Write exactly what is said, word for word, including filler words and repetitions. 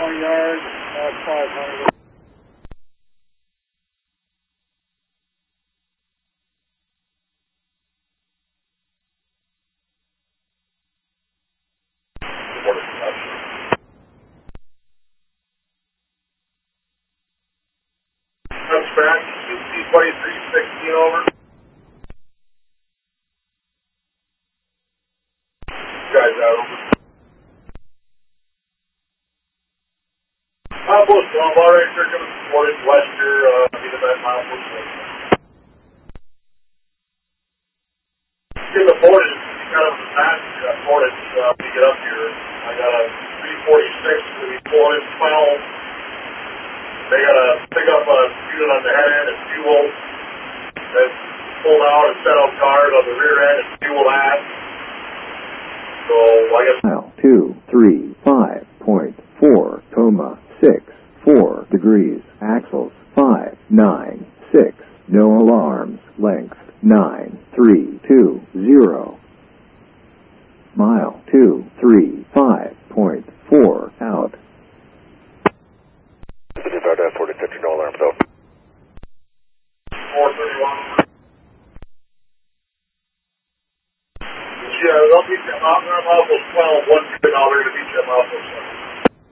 twenty yards, uh, five hundred. That's back, C twenty-three sixteen over. Guys out over. Milepost one, water ranger coming forward Wester, uh, be the best milepost one. Get the Portage, you got up the pass, you got Portage, uh, when you get up here. I got a three forty-six, it'll be four hundred twelve. They got to pick up a unit on the head end and fuel. Then pull out and set out cars on the rear end and fuel that. So, I guess. Mile two three five point four, coma six four degrees, axles five nine six, no alarms, length nine three two zero. Mile two three five point four out. forty fifty, no alarms out. four thirty-one. Yeah, they'll beat you. I'm going to twelve, one good, now they're going to beat you at Milepost one.